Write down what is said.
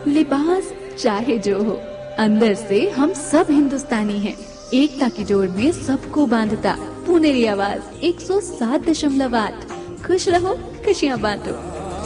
लिबास चाहे जो हो, अंदर से हम सब हिंदुस्तानी हैं। एकता की डोर में सबको बांधता पुनेरी आवाज 107.8। खुश रहो, खुशियाँ बांटो।